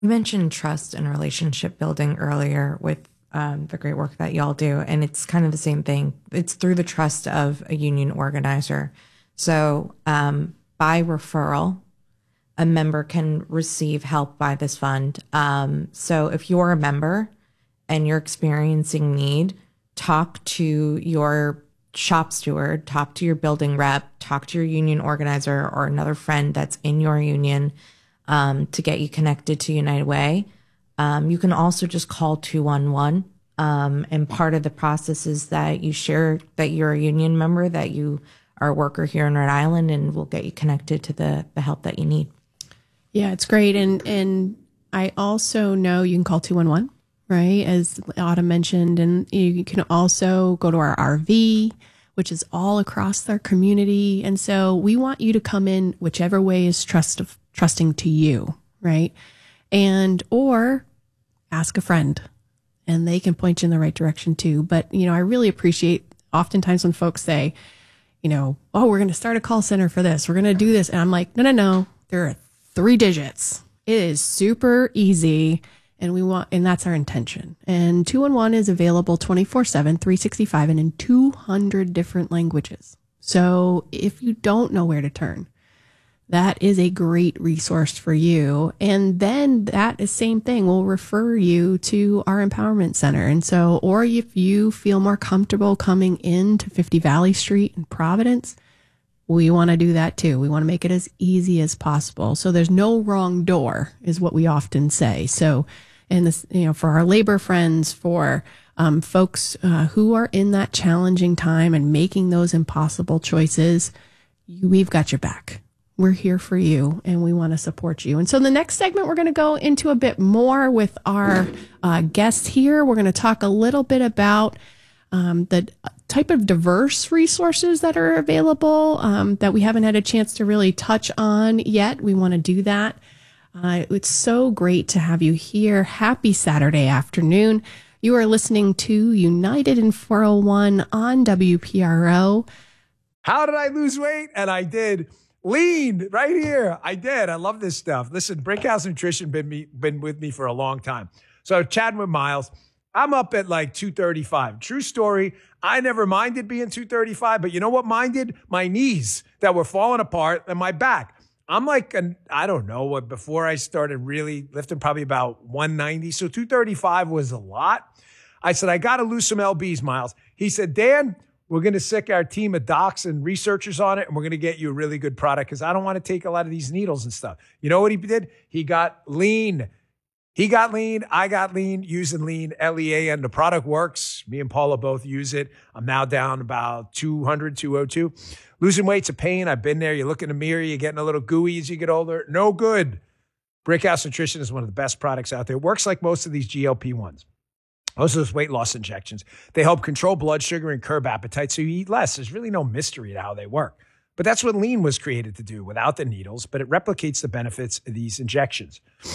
You mentioned trust and relationship building earlier with the great work that y'all do, and it's kind of the same thing. It's through the trust of a union organizer. So by referral, a member can receive help by this fund. So if you're a member and you're experiencing need, talk to your shop steward, talk to your building rep, talk to your union organizer or another friend that's in your union to get you connected to United Way. You can also just call 211. And part of the process is that you share that you're a union member, that you are a worker here in Rhode Island, and we'll get you connected to the help that you need. Yeah, it's great. And I also know you can call 211, right? As Autumn mentioned, and you can also go to our RV, which is all across their community. And so we want you to come in whichever way is trusting to you, right? And, or ask a friend and they can point you in the right direction too. But, I really appreciate oftentimes when folks say, oh, we're going to start a call center for this. We're going to do this. And I'm like, no, there are 3 digits. It is super easy. And that's our intention. And 211 is available 24/7, 365 and in 200 different languages. So if you don't know where to turn, that is a great resource for you. And then that is same thing. We'll refer you to our empowerment center. And so, or if you feel more comfortable coming into 50 Valley Street in Providence, we want to do that too. We want to make it as easy as possible. So there's no wrong door is what we often say. So, and this, for our labor friends, for folks who are in that challenging time and making those impossible choices, we've got your back. We're here for you and we want to support you. And so in the next segment, we're going to go into a bit more with our guests here. We're going to talk a little bit about the type of diverse resources that are available that we haven't had a chance to really touch on yet. We want to do that. It's so great to have you here. Happy Saturday afternoon. You are listening to United in 401 on WPRO. How did I lose weight? And I did. Lean right here. I did. I love this stuff. Listen, Brickhouse Nutrition been with me for a long time. So chatting with Miles, I'm up at like 235. True story. I never minded being 235, but you know what minded? My knees that were falling apart and my back. I'm like, I don't know what, before I started really lifting, probably about 190. So 235 was a lot. I said, I got to lose some LBs, Miles. He said, Dan, we're going to sick our team of docs and researchers on it, and we're going to get you a really good product because I don't want to take a lot of these needles and stuff. You know what he did? He got lean. He got lean. I got lean using lean, LEAN. The product works. Me and Paula both use it. I'm now down about 200, 202. Losing weight's a pain. I've been there. You look in the mirror. You're getting a little gooey as you get older. No good. Brickhouse Nutrition is one of the best products out there. It works like most of these GLP-1s. Most of those weight loss injections, they help control blood sugar and curb appetite so you eat less. There's really no mystery to how they work. But that's what lean was created to do without the needles, but it replicates the benefits of these injections.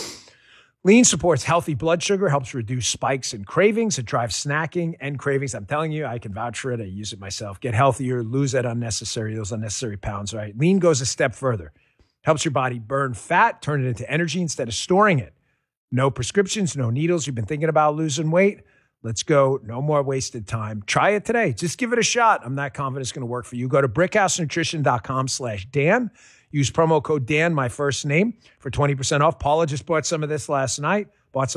Lean supports healthy blood sugar, helps reduce spikes and cravings. It drives snacking and cravings. I'm telling you, I can vouch for it. I use it myself. Get healthier, lose those unnecessary pounds, right? Lean goes a step further. Helps your body burn fat, turn it into energy instead of storing it. No prescriptions, no needles. You've been thinking about losing weight? Let's go. No more wasted time. Try it today. Just give it a shot. I'm not confident it's going to work for you. Go to brickhousenutrition.com/Dan. Use promo code Dan, my first name, for 20% off. Paula just bought some of this last night.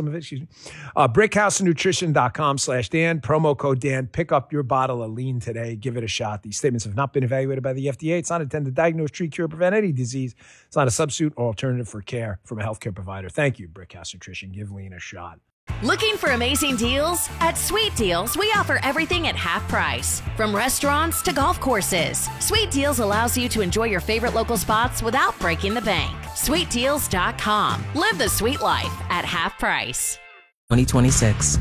Brickhousenutrition.com/Dan. Promo code Dan. Pick up your bottle of lean today. Give it a shot. These statements have not been evaluated by the FDA. It's not intended to diagnose, treat, cure, prevent any disease. It's not a substitute or alternative for care from a healthcare provider. Thank you, Brickhouse Nutrition. Give lean a shot. Looking for amazing deals? At Sweet Deals, we offer everything at half price. From restaurants to golf courses, Sweet Deals allows you to enjoy your favorite local spots without breaking the bank. SweetDeals.com. Live the sweet life at half price. 2026.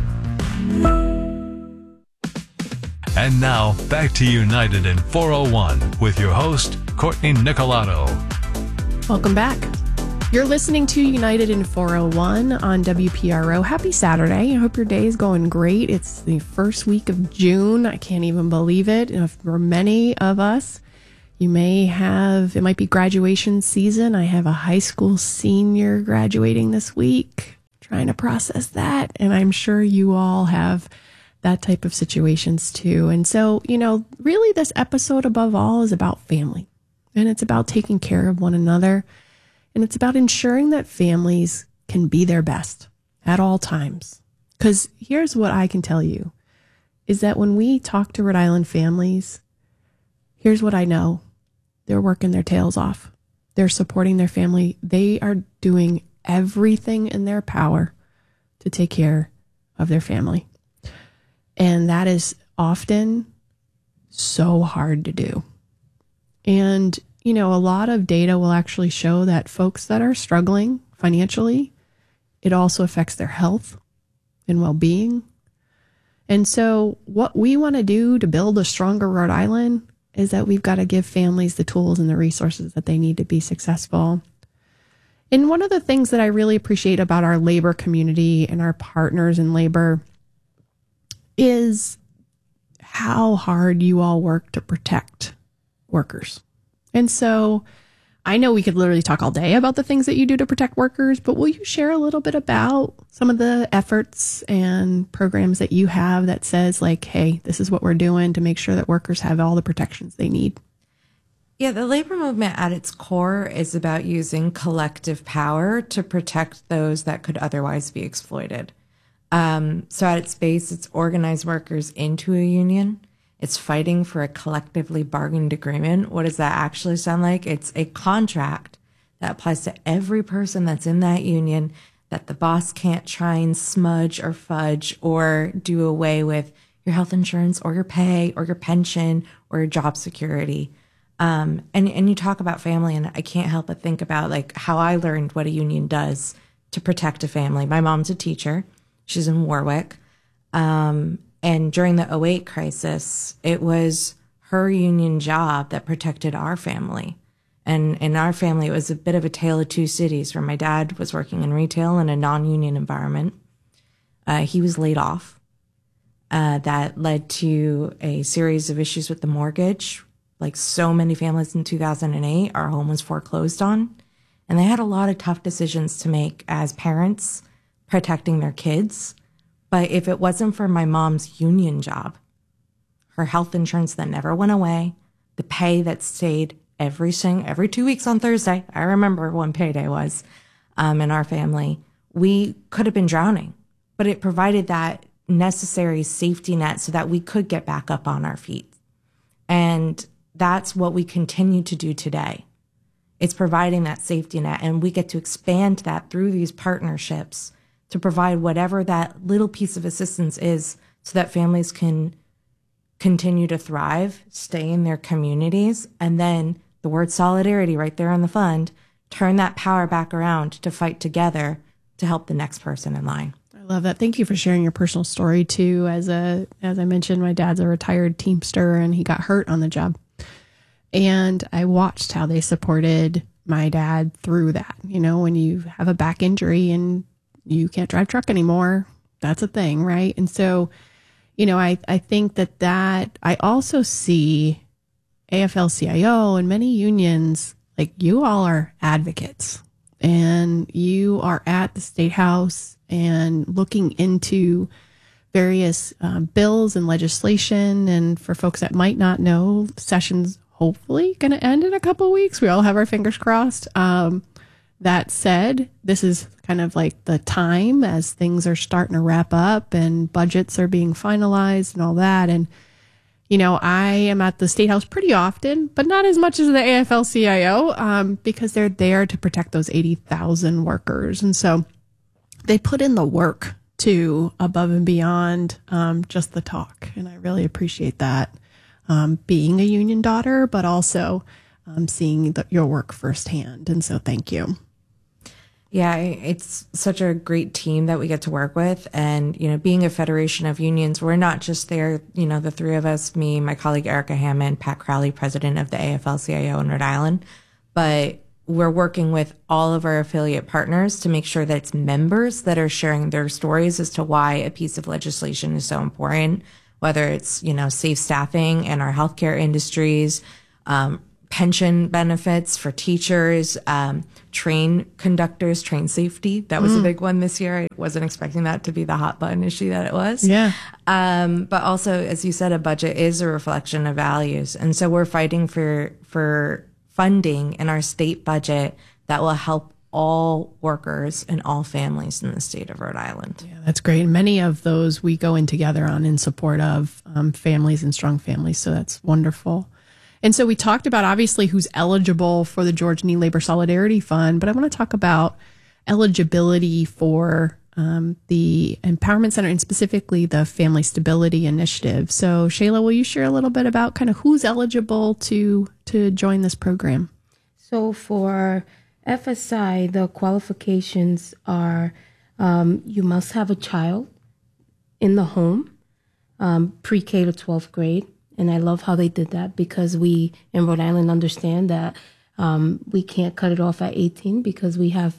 And now, back to United in 401 with your host, Courtney Nicolato. Welcome back. You're listening to United in 401 on WPRO. Happy Saturday. I hope your day is going great. It's the first week of June. I can't even believe it. For many of us, it might be graduation season. I have a high school senior graduating this week. trying to process that. And I'm sure you all have that type of situations too. And so, really this episode above all is about family, and it's about taking care of one another. And it's about ensuring that families can be their best at all times. Because here's what I can tell you is that when we talk to Rhode Island families, here's what I know. They're working their tails off. They're supporting their family. They are doing everything in their power to take care of their family. And that is often so hard to do. And, a lot of data will actually show that folks that are struggling financially, it also affects their health and well-being. And so what we want to do to build a stronger Rhode Island is that we've got to give families the tools and the resources that they need to be successful. And one of the things that I really appreciate about our labor community and our partners in labor is how hard you all work to protect workers. And so I know we could literally talk all day about the things that you do to protect workers, but will you share a little bit about some of the efforts and programs that you have that says like, hey, this is what we're doing to make sure that workers have all the protections they need? Yeah, the labor movement at its core is about using collective power to protect those that could otherwise be exploited. So at its base, it's organized workers into a union. It's fighting for a collectively bargained agreement. What does that actually sound like? It's a contract that applies to every person that's in that union that the boss can't try and smudge or fudge or do away with your health insurance or your pay or your pension or your job security. And you talk about family, and I can't help but think about like how I learned what a union does to protect a family. My mom's a teacher. She's in Warwick. And during the 2008 crisis, it was her union job that protected our family. And in our family, it was a bit of a tale of two cities, where my dad was working in retail in a non-union environment. He was laid off. That led to a series of issues with the mortgage. Like so many families in 2008, our home was foreclosed on. And they had a lot of tough decisions to make as parents protecting their kids. But if it wasn't for my mom's union job, her health insurance that never went away, the pay that stayed every 2 weeks on Thursday, I remember when payday was in our family, we could have been drowning. But it provided that necessary safety net so that we could get back up on our feet. And that's what we continue to do today. It's providing that safety net, and we get to expand that through these partnerships to provide whatever that little piece of assistance is so that families can continue to thrive, stay in their communities, and then the word solidarity right there on the fund, turn that power back around to fight together to help the next person in line. I love that. Thank you for sharing your personal story too. As I mentioned, my dad's a retired Teamster and he got hurt on the job. And I watched how they supported my dad through that. When you have a back injury and you can't drive truck anymore, that's a thing, right? And so, I think that I also see AFL-CIO and many unions, like you all are advocates and you are at the State House and looking into various bills and legislation. And for folks that might not know, session's hopefully going to end in a couple of weeks. We all have our fingers crossed. That said, this is kind of like the time as things are starting to wrap up and budgets are being finalized and all that. And, I am at the State House pretty often, but not as much as the AFL-CIO because they're there to protect those 80,000 workers. And so they put in the work to above and beyond just the talk. And I really appreciate that, being a union daughter, but also seeing your work firsthand. And so thank you. Yeah, it's such a great team that we get to work with. And, being a federation of unions, we're not just there, the three of us, me, my colleague Erica Hammond, Pat Crowley, president of the AFL-CIO in Rhode Island, but we're working with all of our affiliate partners to make sure that it's members that are sharing their stories as to why a piece of legislation is so important, whether it's, safe staffing in our healthcare industries, pension benefits for teachers, train conductors, train safety. That was a big one this year. I wasn't expecting that to be the hot button issue that it was. Yeah. But also, as you said, a budget is a reflection of values. And so we're fighting for funding in our state budget that will help all workers and all families in the state of Rhode Island. Yeah, that's great. And many of those we go in together on in support of families and strong families. So that's wonderful. And so we talked about obviously who's eligible for the Georgia Nee Labor Solidarity Fund, but I want to talk about eligibility for the Empowerment Center and specifically the Family Stability Initiative. So Shayla, will you share a little bit about kind of who's eligible to join this program? So for FSI, the qualifications are you must have a child in the home, pre-K to 12th grade. And I love how they did that because we in Rhode Island understand that we can't cut it off at 18 because we have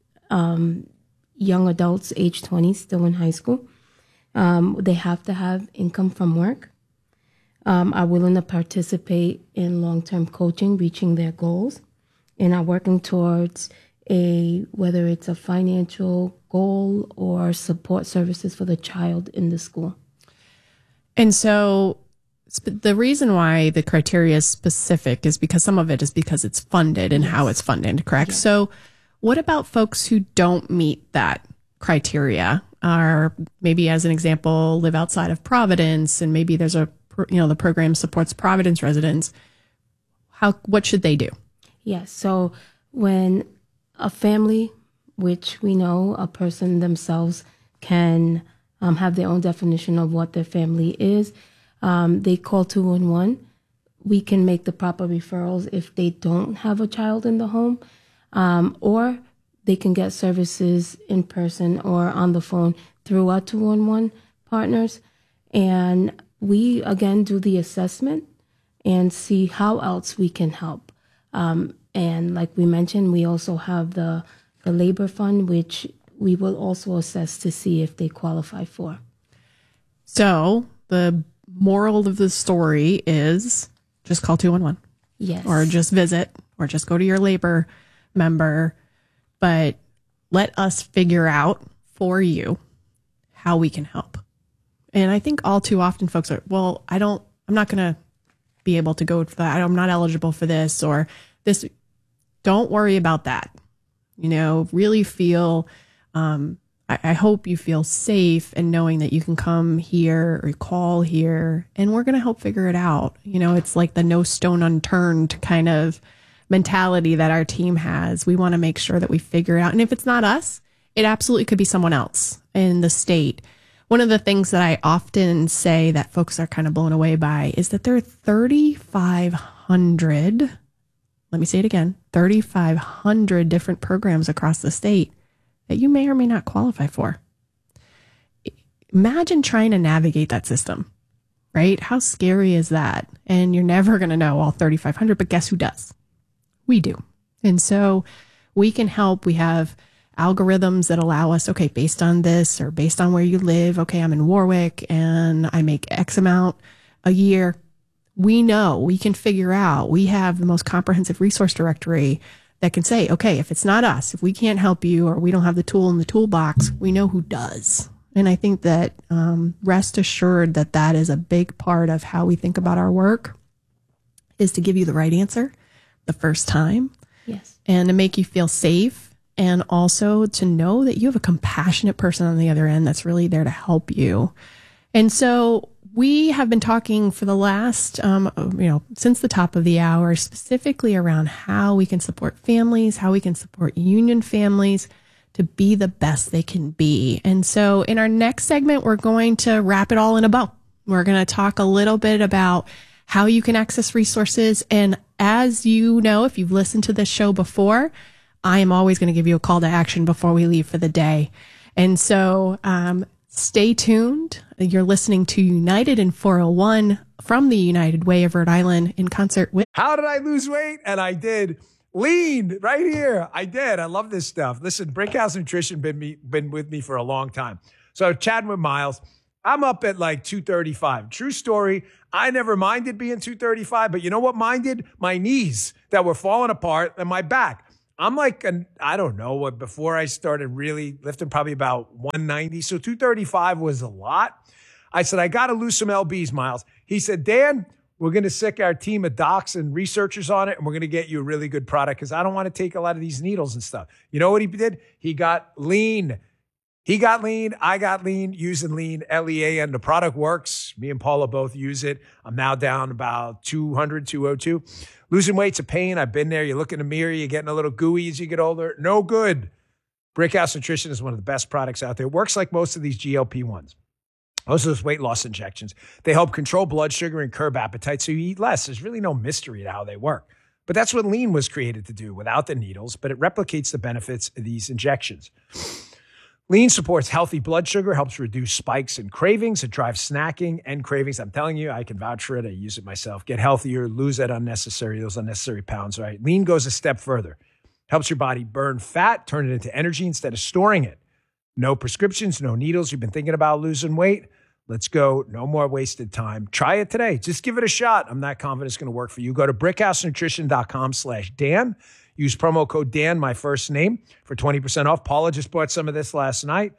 young adults age 20 still in high school. They have to have income from work, are willing to participate in long-term coaching, reaching their goals, and are working towards whether it's a financial goal or support services for the child in the school. And so the reason why the criteria is specific is because some of it is because it's funded and how it's funded, correct? Yes. So what about folks who don't meet that criteria, or maybe as an example, live outside of Providence and maybe there's the program supports Providence residents? What should they do? Yes. So when a family, which we know a person themselves can have their own definition of what their family is, they call 211. We can make the proper referrals if they don't have a child in the home, or they can get services in person or on the phone through our 211 partners. And we, again, do the assessment and see how else we can help. And like we mentioned, we also have the labor fund, which we will also assess to see if they qualify for. So the moral of the story is just call 211. Yes. Or just visit, or just go to your labor member. But let us figure out for you how we can help. And I think all too often folks are, well, I'm not going to be able to go for that. I'm not eligible for this or this. Don't worry about that. Really feel, I hope you feel safe in knowing that you can come here or call here and we're going to help figure it out. It's like the no stone unturned kind of mentality that our team has. We want to make sure that we figure it out. And if it's not us, it absolutely could be someone else in the state. One of the things that I often say that folks are kind of blown away by is that there are 3,500, let me say it again, 3,500 different programs across the state that you may or may not qualify for. Imagine trying to navigate that system, right? How scary is that? And you're never going to know all 3,500, but guess who does? We do. And so we can help. We have algorithms that allow us, okay, based on this or based on where you live, okay, I'm in Warwick and I make X amount a year. We know, we can figure out, we have the most comprehensive resource directory that can say, okay, if it's not us, if we can't help you or we don't have the tool in the toolbox, we know who does. And I think that rest assured that that is a big part of how we think about our work, is to give you the right answer the first time. Yes. And to make you feel safe, and also to know that you have a compassionate person on the other end that's really there to help you. And so we have been talking for the last, since the top of the hour, specifically around how we can support families, how we can support union families to be the best they can be. And so in our next segment, we're going to wrap it all in a bow. We're going to talk a little bit about how you can access resources. And as you know, if you've listened to this show before, I am always going to give you a call to action before we leave for the day. And so stay tuned. You're listening to United in 401 from the United Way of Rhode Island in concert with... How did I lose weight? And I did. Lean right here. I did. I love this stuff. Listen, Brinkhouse Nutrition been with me for a long time. So chatting with Miles, I'm up at like 235. True story. I never minded being 235, but you know what minded? My knees that were falling apart and my back. I'm like, I don't know what, before I started really lifting, probably about 190. So 235 was a lot. I said, I got to lose some LBs, Miles. He said, Dan, we're going to sick our team of docs and researchers on it, and we're going to get you a really good product because I don't want to take a lot of these needles and stuff. You know what he did? He got lean. He got lean. I got lean using lean, LEA, and the product works. Me and Paula both use it. I'm now down about 200, 202. Losing weight's a pain. I've been there. You look in the mirror, you're getting a little gooey as you get older. No good. Brickhouse Nutrition is one of the best products out there. It works like most of these GLP-1s. Most of those weight loss injections. They help control blood sugar and curb appetite so you eat less. There's really no mystery to how they work. But that's what lean was created to do without the needles, but it replicates the benefits of these injections. Lean supports healthy blood sugar, helps reduce spikes and cravings. It drives snacking and cravings. I'm telling you, I can vouch for it. I use it myself. Get healthier, lose those unnecessary pounds, right? Lean goes a step further. Helps your body burn fat, turn it into energy instead of storing it. No prescriptions, no needles. You've been thinking about losing weight? Let's go. No more wasted time. Try it today. Just give it a shot. I'm not confident it's going to work for you. Go to brickhousenutrition.com/Dan. Use promo code Dan, my first name, for 20% off. Paula just bought some of this last night.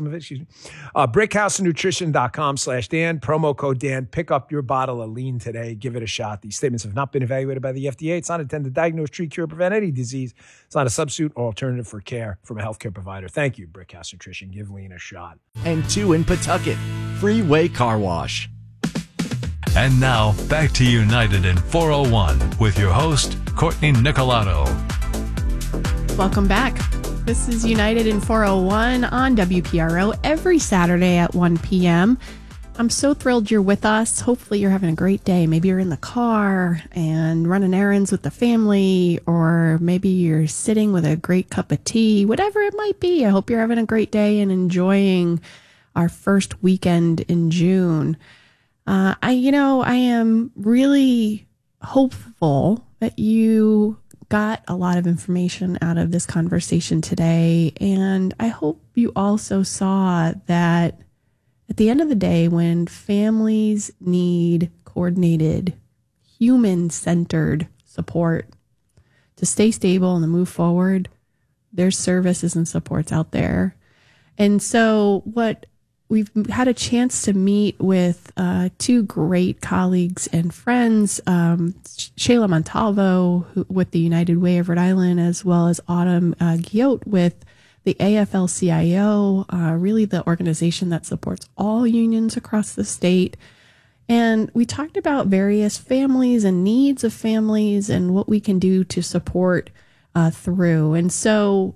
Brickhousenutrition.com/Dan. Promo code Dan. Pick up your bottle of lean today. Give it a shot. These statements have not been evaluated by the FDA. It's not intended to diagnose, treat, cure, prevent any disease. It's not a substitute or alternative for care from a healthcare provider. Thank you, Brickhouse Nutrition. Give lean a shot. And 2 in Pawtucket. Freeway Car Wash. And now, back to United in 401 with your host, Courtney Nicolato. Welcome back. This is United in 401 on WPRO every Saturday at 1 p.m. I'm so thrilled you're with us. Hopefully you're having a great day. Maybe you're in the car and running errands with the family, or maybe you're sitting with a great cup of tea, whatever it might be. I hope you're having a great day and enjoying our first weekend in June. I am really hopeful that you got a lot of information out of this conversation today. And I hope you also saw that at the end of the day, when families need coordinated, human-centered support to stay stable and to move forward, there's services and supports out there. And so we've had a chance to meet with 2 great colleagues and friends, Shayla Montalvo with the United Way of Rhode Island, as well as Autumn Guyot with the AFL-CIO, really the organization that supports all unions across the state. And we talked about various families and needs of families and what we can do to support through. And so,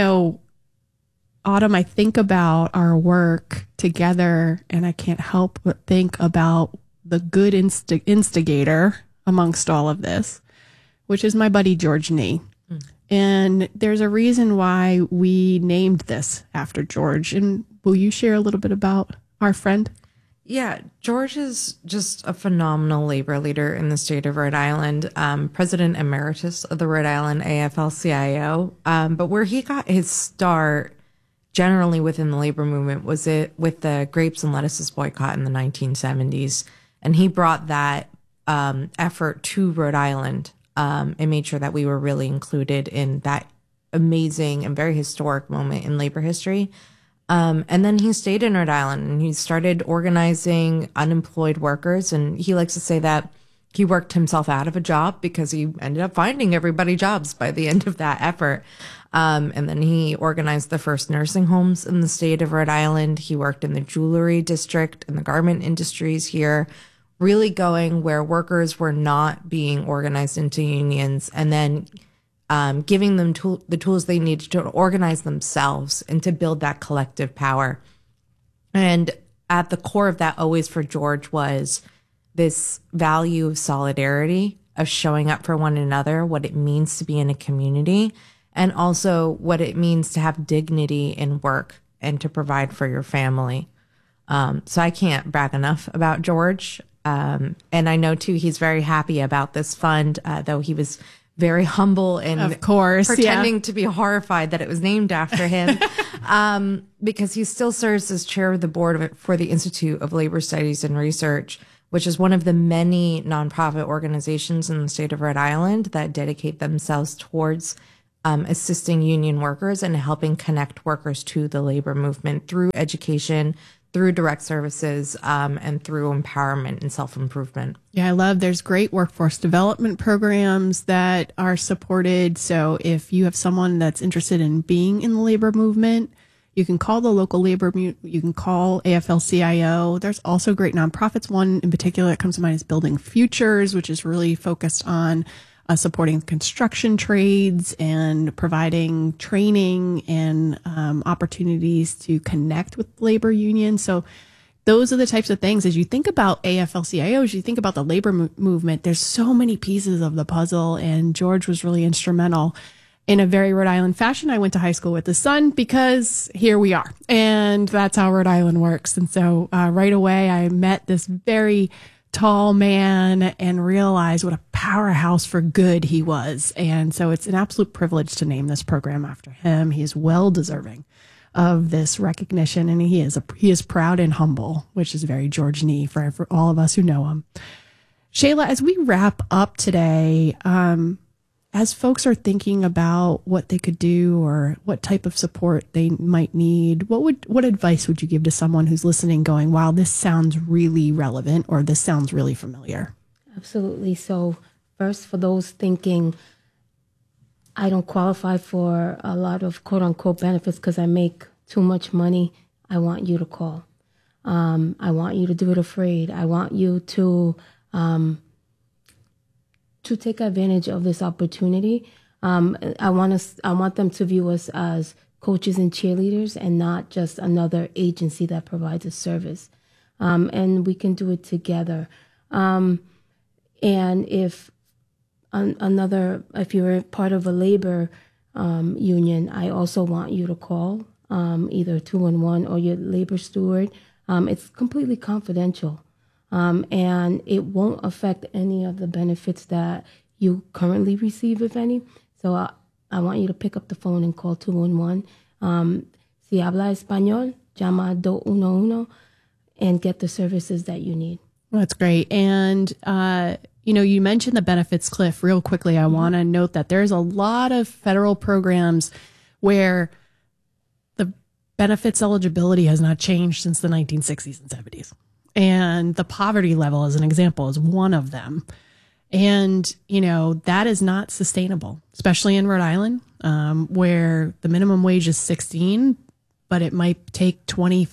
Autumn, I think about our work together, and I can't help but think about the good instigator amongst all of this, which is my buddy George Nee. And there's a reason why we named this after George. And will you share a little bit about our friend? Yeah, George is just a phenomenal labor leader in the state of Rhode Island, president emeritus of the Rhode Island AFL-CIO. But where he got his start generally within the labor movement was it with the grapes and lettuces boycott in the 1970s. And he brought that effort to Rhode Island and made sure that we were really included in that amazing and very historic moment in labor history. And then he stayed in Rhode Island and he started organizing unemployed workers. And he likes to say that he worked himself out of a job because he ended up finding everybody jobs by the end of that effort. And then he organized the first nursing homes in the state of Rhode Island. He worked in the jewelry district and the garment industries here, really going where workers were not being organized into unions, and then giving them the tools they needed to organize themselves and to build that collective power. And at the core of that always for George was this value of solidarity, of showing up for one another, what it means to be in a community, and also what it means to have dignity in work and to provide for your family. So I can't brag enough about George. And I know, too, he's very happy about this fund, though he was very humble and of course, pretending to be horrified that it was named after him, because he still serves as chair of the board for the Institute of Labor Studies and Research, which is one of the many nonprofit organizations in the state of Rhode Island that dedicate themselves towards assisting union workers and helping connect workers to the labor movement through education, through direct services, and through empowerment and self-improvement. Yeah, I love there's great workforce development programs that are supported. So if you have someone that's interested in being in the labor movement, you can call the local you can call AFL-CIO. There's also great nonprofits. One in particular that comes to mind is Building Futures, which is really focused on supporting construction trades and providing training and opportunities to connect with labor unions. So those are the types of things, as you think about AFL-CIO, as you think about the labor movement, there's so many pieces of the puzzle, and George was really instrumental. In a very Rhode Island fashion, I went to high school with his son because here we are, and that's how Rhode Island works. And so right away, I met this very tall man and realized what a powerhouse for good he was. And so it's an absolute privilege to name this program after him. He is well deserving of this recognition, and he is proud and humble, which is very George Nee for all of us who know him. Shayla, as we wrap up today, as folks are thinking about what they could do or what type of support they might need, what advice would you give to someone who's listening going, wow, this sounds really relevant, or this sounds really familiar? Absolutely. So first, for those thinking, I don't qualify for a lot of quote unquote benefits because I make too much money, I want you to call. I want you to do it afraid. I want you to take advantage of this opportunity. I want them to view us as coaches and cheerleaders and not just another agency that provides a service. And we can do it together. And if you're part of a labor union, I also want you to call either 211 or your labor steward. It's completely confidential. And it won't affect any of the benefits that you currently receive, if any. So I want you to pick up the phone and call 211. Si habla español, llama 211 and get the services that you need. That's great. And, you mentioned the benefits cliff real quickly. I want to note that there's a lot of federal programs where the benefits eligibility has not changed since the 1960s and 70s. And the poverty level, as an example, is one of them. And, that is not sustainable, especially in Rhode Island, where the minimum wage is $16, but it might take $25,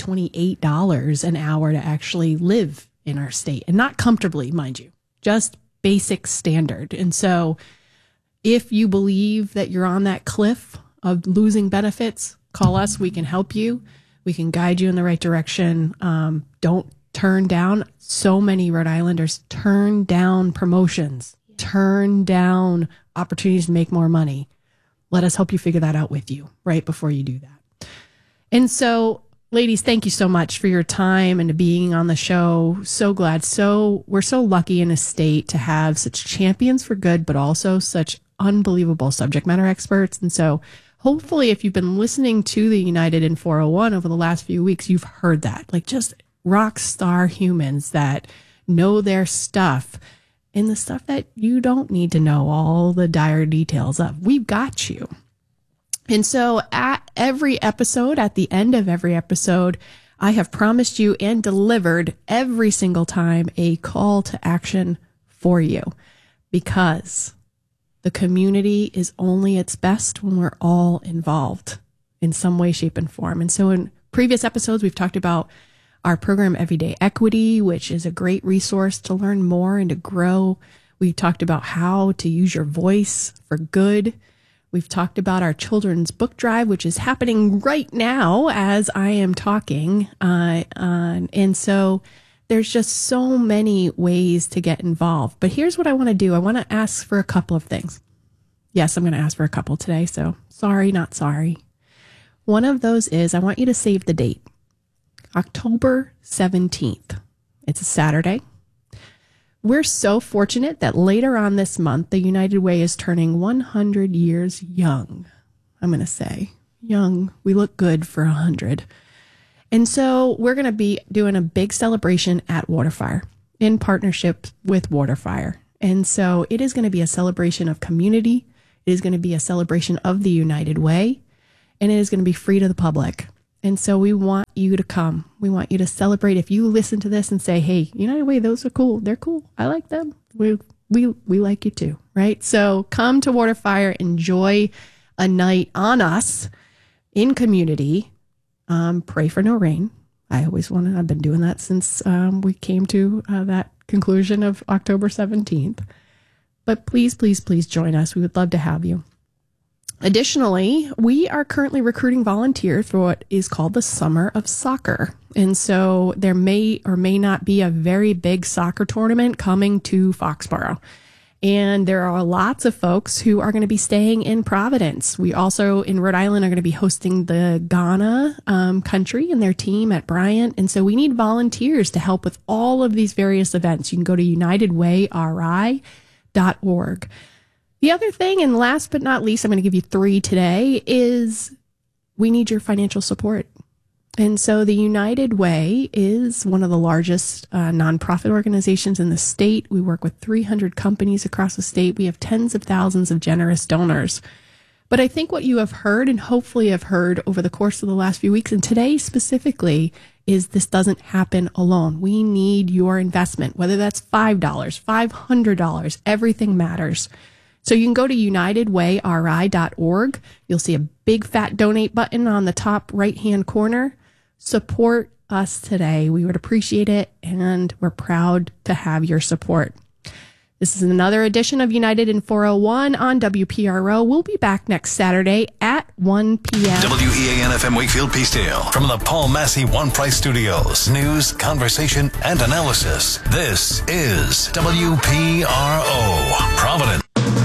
$28 an hour to actually live in our state, and not comfortably, mind you, just basic standard. And so if you believe that you're on that cliff of losing benefits, call us. We can help you. We can guide you in the right direction. Don't turn down. So many Rhode Islanders turn down promotions, turn down opportunities to make more money. Let us help you figure that out with you right before you do that. And so, ladies, thank you so much for your time and being on the show. So glad. We're so lucky in a state to have such champions for good, but also such unbelievable subject matter experts. And so hopefully if you've been listening to the United in 401 over the last few weeks, you've heard that, like just rock star humans that know their stuff and the stuff that you don't need to know all the dire details of. We've got you. And so at the end of every episode, I have promised you and delivered every single time a call to action for you, because the community is only its best when we're all involved in some way, shape, and form. And so in previous episodes, we've talked about our program, Everyday Equity, which is a great resource to learn more and to grow. We talked about how to use your voice for good. We've talked about our children's book drive, which is happening right now as I am talking. And so there's just so many ways to get involved. But here's what I want to do. I want to ask for a couple of things. Yes, I'm going to ask for a couple today. So sorry, not sorry. One of those is I want you to save the date. October 17th. It's a Saturday. we're so fortunate that later on this month, the United Way is turning 100 years young. I'm going to say young. We look good for 100. And so we're going to be doing a big celebration at Waterfire in partnership with Waterfire. And so it is going to be a celebration of community. It is going to be a celebration of the United Way, and it is going to be free to the public. And so we want you to come. We want you to celebrate. If you listen to this and say, hey, United Way, those are cool. They're cool. I like them. We like you too, right? So come to Waterfire, enjoy a night on us in community. Pray for no rain. I've been doing that since we came to that conclusion of October 17th. But please, please, please join us. We would love to have you. Additionally, we are currently recruiting volunteers for what is called the Summer of Soccer. And so there may or may not be a very big soccer tournament coming to Foxborough. And there are lots of folks who are going to be staying in Providence. We also, in Rhode Island, are going to be hosting the Ghana country and their team at Bryant. And so we need volunteers to help with all of these various events. You can go to unitedwayri.org. The other thing, and last but not least, I'm going to give you 3 today, is we need your financial support. And so the United Way is one of the largest nonprofit organizations in the state. We work with 300 companies across the state. We have tens of thousands of generous donors. But I think what you have heard and hopefully have heard over the course of the last few weeks, and today specifically, is this doesn't happen alone. We need your investment, whether that's $5, $500, everything matters. So you can go to unitedwayri.org. You'll see a big fat donate button on the top right-hand corner. Support us today. We would appreciate it, and we're proud to have your support. This is another edition of United in 401 on WPRO. We'll be back next Saturday at 1 p.m. WEAN-FM Wakefield Peacedale. From the Paul Massey One Price Studios. News, conversation, and analysis. This is WPRO. Providence.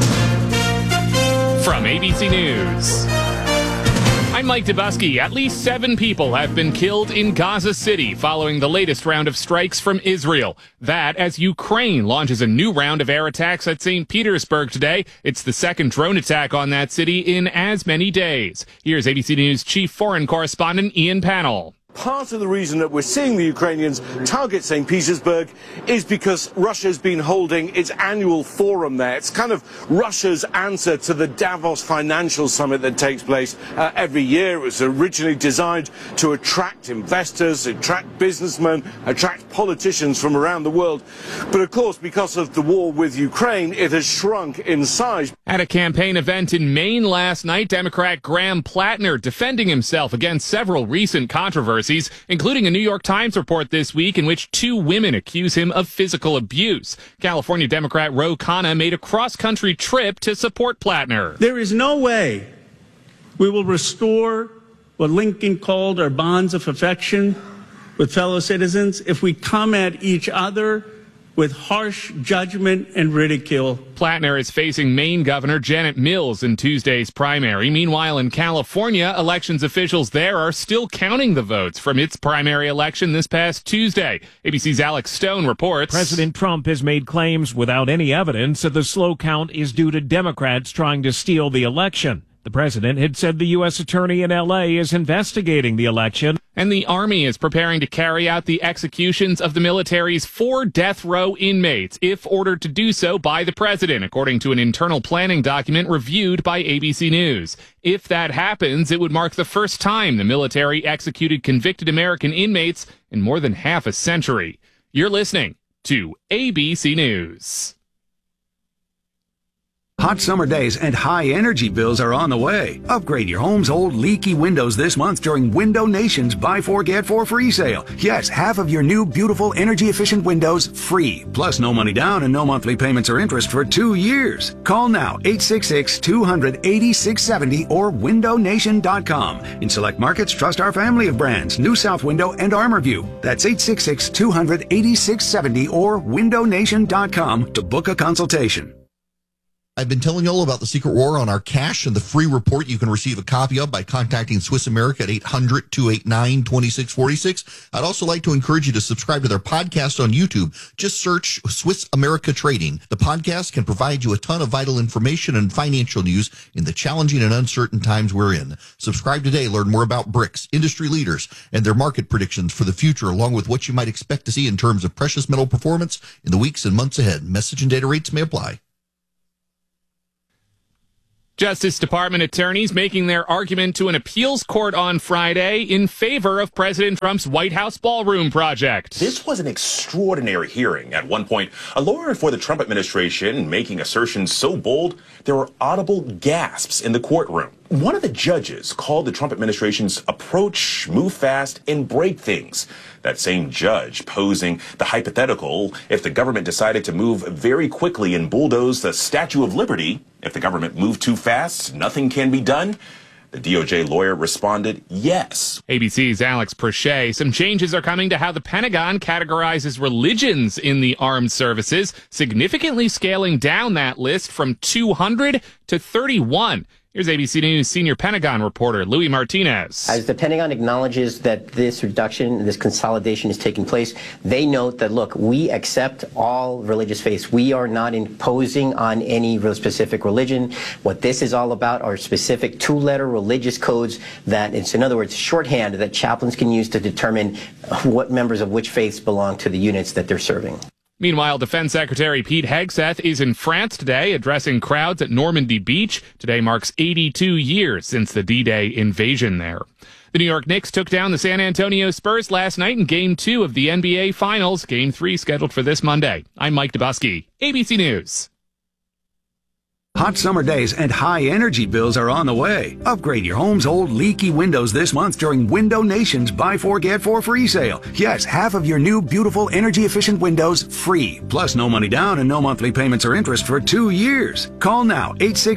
From ABC News, I'm Mike Dubusky. At least 7 people have been killed in Gaza City following the latest round of strikes from Israel. That as Ukraine launches a new round of air attacks at St. Petersburg today. It's the second drone attack on that city in as many days. Here's ABC News chief foreign correspondent Ian Pannell. Part of the reason that we're seeing the Ukrainians target St. Petersburg is because Russia's been holding its annual forum there. It's kind of Russia's answer to the Davos Financial Summit that takes place every year. It was originally designed to attract investors, attract businessmen, attract politicians from around the world. But of course, because of the war with Ukraine, it has shrunk in size. At a campaign event in Maine last night, Democrat Graham Plattner defending himself against several recent controversies, including a New York Times report this week in which 2 women accuse him of physical abuse. California Democrat Ro Khanna made a cross-country trip to support Plattner. There is no way we will restore what Lincoln called our bonds of affection with fellow citizens if we come at each other with harsh judgment and ridicule. Plattner is facing Maine Governor Janet Mills in Tuesday's primary. Meanwhile, in California, elections officials there are still counting the votes from its primary election this past Tuesday. ABC's Alex Stone reports. President Trump has made claims without any evidence that the slow count is due to Democrats trying to steal the election. The president had said the U.S. attorney in L.A. is investigating the election. And the Army is preparing to carry out the executions of the military's 4 death row inmates, if ordered to do so by the president, according to an internal planning document reviewed by ABC News. If that happens, it would mark the first time the military executed convicted American inmates in more than half a century. You're listening to ABC News. Hot summer days and high energy bills are on the way. Upgrade your home's old leaky windows this month during Window Nation's Buy 4 Get 4 free sale. Yes, half of your new beautiful energy efficient windows free. Plus no money down and no monthly payments or interest for 2 years. Call now 866-200-8670 or windownation.com. In select markets, trust our family of brands, New South Window and ArmorView. That's 866-200-8670 or windownation.com to book a consultation. I've been telling you all about the secret war on our cash and the free report you can receive a copy of by contacting Swiss America at 800-289-2646. I'd also like to encourage you to subscribe to their podcast on YouTube. Just search Swiss America Trading. The podcast can provide you a ton of vital information and financial news in the challenging and uncertain times we're in. Subscribe today. Learn more about BRICS, industry leaders, and their market predictions for the future, along with what you might expect to see in terms of precious metal performance in the weeks and months ahead. Message and data rates may apply. Justice Department attorneys making their argument to an appeals court on Friday in favor of President Trump's White House ballroom project. This was an extraordinary hearing. At one point, a lawyer for the Trump administration making assertions so bold, there were audible gasps in the courtroom. One of the judges called the Trump administration's approach move fast and break things. That same judge posing the hypothetical if the government decided to move very quickly and bulldoze the Statue of Liberty, if the government moved too fast, nothing can be done. The DOJ lawyer responded, yes. ABC's Alex Perche. Some changes are coming to how the Pentagon categorizes religions in the armed services, significantly scaling down that list from 200 to 31. Here's ABC News senior Pentagon reporter Louis Martinez. As the Pentagon acknowledges that this reduction, this consolidation is taking place, they note that, look, we accept all religious faiths. We are not imposing on any real specific religion. What this is all about are specific two-letter religious codes that, it's in other words, shorthand that chaplains can use to determine what members of which faiths belong to the units that they're serving. Meanwhile, Defense Secretary Pete Hegseth is in France today addressing crowds at Normandy Beach. Today marks 82 years since the D-Day invasion there. The New York Knicks took down the San Antonio Spurs last night in Game 2 of the NBA Finals. Game 3 scheduled for this Monday. I'm Mike Dubusky, ABC News. Hot summer days and high energy bills are on the way. Upgrade your home's old leaky windows this month during Window Nation's Buy 4 Get 4 free sale. Yes, half of your new beautiful energy efficient windows free. Plus no money down and no monthly payments or interest for 2 years. Call now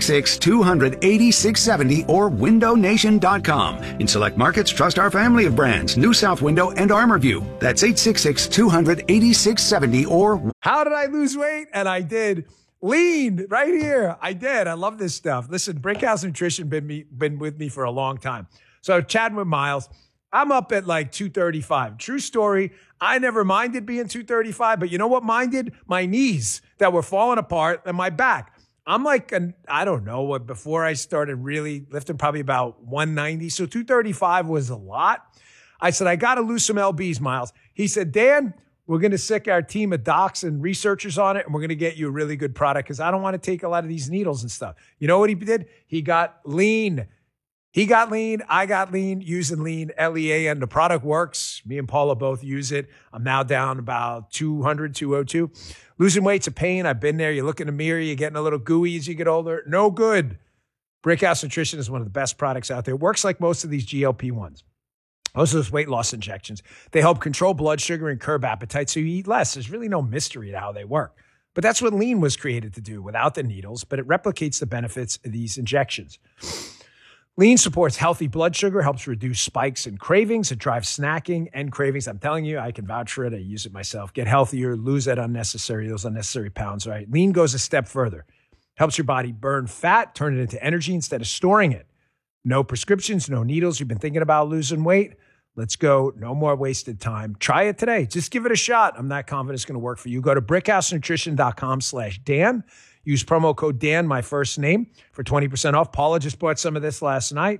866-200-8670 or windownation.com. In select markets, trust our family of brands, New South Window and ArmorView. That's 866-200-8670 or... How did I lose weight? And I did. Lean right here. I did. I love this stuff. Listen, Brickhouse Nutrition been with me for a long time. So chatting with Miles, I'm up at like 235. True story. I never minded being 235, but you know what minded? My knees that were falling apart and my back. I'm like, I don't know what, before I started really lifting, probably about 190. So 235 was a lot. I said, I got to lose some lbs, Miles. He said, Dan, we're going to sick our team of docs and researchers on it, and we're going to get you a really good product because I don't want to take a lot of these needles and stuff. You know what he did? He got lean. He got lean. I got lean using lean, L-E-A-N. The product works. Me and Paula both use it. I'm now down about 200, 202. Losing weight's a pain. I've been there. You look in the mirror. You're getting a little gooey as you get older. No good. Brickhouse Nutrition is one of the best products out there. It works like most of these GLP-1s. Most of those weight loss injections, they help control blood sugar and curb appetite so you eat less. There's really no mystery to how they work. But that's what lean was created to do without the needles, but it replicates the benefits of these injections. Lean supports healthy blood sugar, helps reduce spikes and cravings. It drives snacking and cravings. I'm telling you, I can vouch for it. I use it myself. Get healthier, lose those unnecessary pounds, right? Lean goes a step further. Helps your body burn fat, turn it into energy instead of storing it. No prescriptions, no needles. You've been thinking about losing weight? Let's go. No more wasted time. Try it today. Just give it a shot. I'm not confident it's going to work for you. Go to brickhousenutrition.com/Dan. Use promo code Dan, my first name, for 20% off. Paula just bought some of this last night.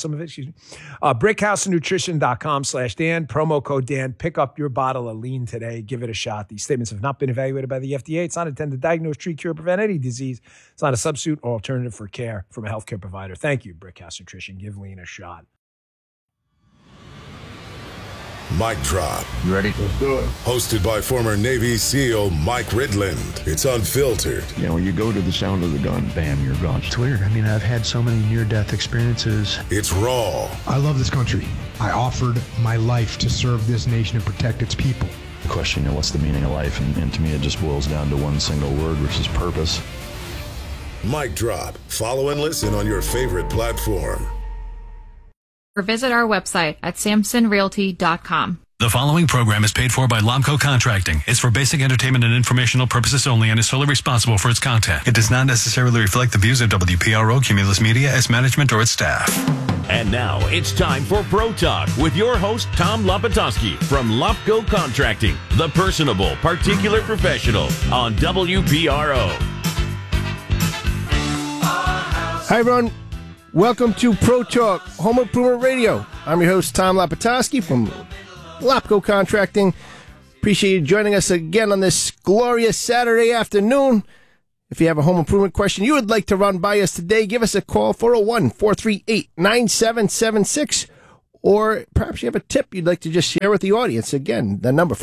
brickhousenutrition.com/Dan. Promo code Dan. Pick up your bottle of lean today. Give it a shot. These statements have not been evaluated by the FDA. It's not intended to diagnose, treat, cure, prevent any disease. It's not a substitute or alternative for care from a healthcare provider. Thank you, Brickhouse Nutrition. Give lean a shot. Mic Drop. You ready? Let's do it. Hosted by former Navy SEAL Mike Ridland. It's unfiltered. You know, when you go to the sound of the gun, bam, you're gone. It's weird. I mean, I've had so many near-death experiences. It's raw. I love this country. I offered my life to serve this nation and protect its people. The question, you know, what's the meaning of life? And to me, it just boils down to one single word, which is purpose. Mic Drop. Follow and listen on your favorite platform. Or visit our website at samsonrealty.com. The following program is paid for by Lomco Contracting. It's for basic entertainment and informational purposes only and is solely responsible for its content. It does not necessarily reflect the views of WPRO, Cumulus Media, its management, or its staff. And now it's time for Pro Talk with your host, Tom Lapatowski from Lomco Contracting, the personable, particular professional on WPRO. Hi, everyone. Welcome to Pro Talk, Home Improvement Radio. I'm your host, Tom Lapatowski from Lomco Contracting. Appreciate you joining us again on this glorious Saturday afternoon. If you have a home improvement question you would like to run by us today, give us a call, 401-438-9776. Or perhaps you have a tip you'd like to just share with the audience. Again, the number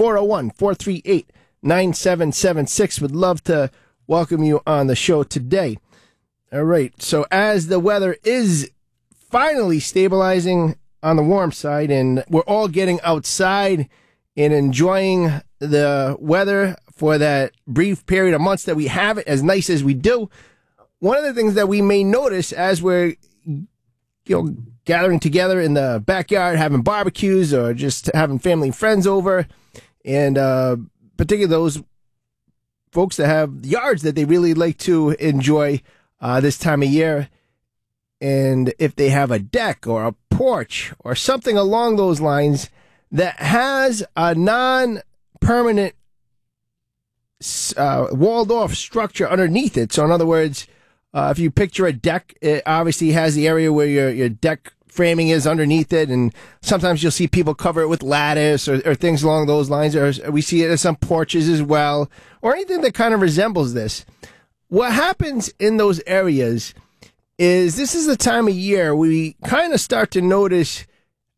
401-438-9776. Would love to welcome you on the show today. All right, so as the weather is finally stabilizing on the warm side, and we're all getting outside and enjoying the weather for that brief period of months that we have it as nice as we do. One of the things that we may notice as we're gathering together in the backyard, having barbecues or just having family and friends over, and particularly those folks that have yards that they really like to enjoy this time of year, and if they have a deck or a porch or something along those lines that has a non-permanent walled-off structure underneath it. So in other words, if you picture a deck, it obviously has the area where your deck framing is underneath it, and sometimes you'll see people cover it with lattice or things along those lines, or we see it in some porches as well, or anything that kind of resembles this. What happens in those areas is this is the time of year we kind of start to notice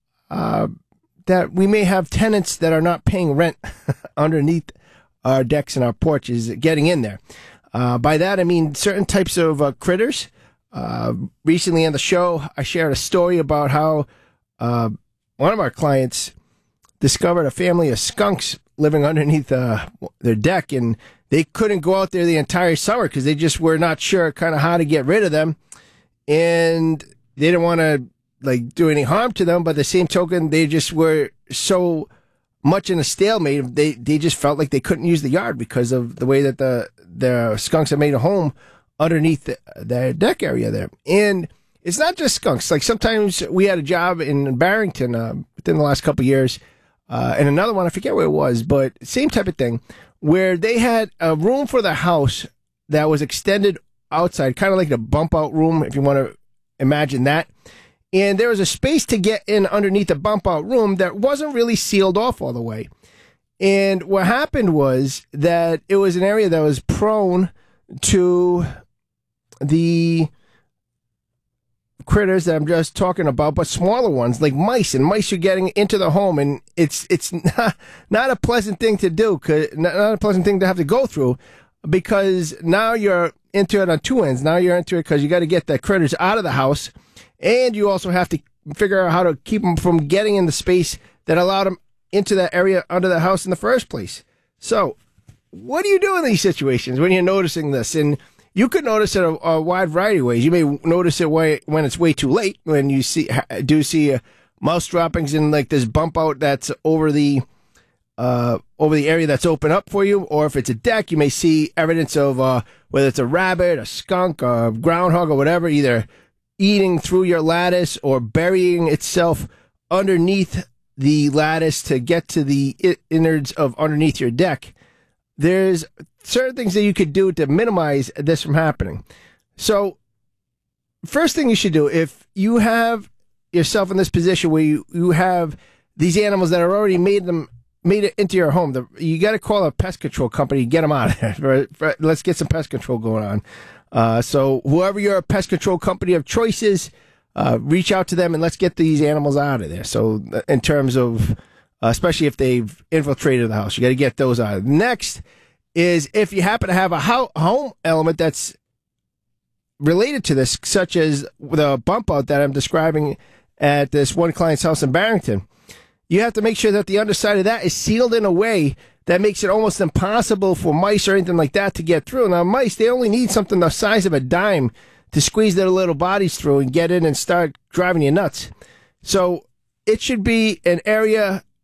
that we may have tenants that are not paying rent underneath our decks and our porches getting in there. By that, I mean certain types of critters. Recently on the show, I shared a story about how one of our clients discovered a family of skunks living underneath their deck, and they couldn't go out there the entire summer because they just were not sure kind of how to get rid of them. And they didn't want to do any harm to them, but the same token, they just were so much in a stalemate. They just felt like they couldn't use the yard because of the way that the skunks have made a home underneath the deck area there. And it's not just skunks. Like sometimes we had a job in Barrington within the last couple of years, and another one, I forget where it was, but same type of thing, where they had a room for the house that was extended outside, kind of like the bump out room, if you want to imagine that. And there was a space to get in underneath the bump out room that wasn't really sealed off all the way. And what happened was that it was an area that was prone to the critters that I'm just talking about, but smaller ones like mice, and mice are getting into the home, and it's not a pleasant thing to do, not a pleasant thing to have to go through, because now you're into it on two ends. Now you're into it because you got to get the critters out of the house, and you also have to figure out how to keep them from getting in the space that allowed them into that area under the house in the first place. So what do you do in these situations when you're noticing this? And you could notice it a wide variety of ways. You may notice it when it's way too late, when you see mouse droppings in like this bump out that's over the area that's open up for you, or if it's a deck, you may see evidence of whether it's a rabbit, a skunk, a groundhog, or whatever, either eating through your lattice or burying itself underneath the lattice to get to the innards of underneath your deck. There's certain things that you could do to minimize this from happening. So first thing you should do, if you have yourself in this position where you have these animals that are already made it into your home, you got to call a pest control company, get them out of there. Let's get some pest control going on. So whoever your pest control company of choice is, reach out to them and let's get these animals out of there. So in terms of, especially if they've infiltrated the house, you got to get those out. Next is if you happen to have a home element that's related to this, such as the bump out that I'm describing at this one client's house in Barrington, you have to make sure that the underside of that is sealed in a way that makes it almost impossible for mice or anything like that to get through. Now, mice, they only need something the size of a dime to squeeze their little bodies through and get in and start driving you nuts. So it should be an area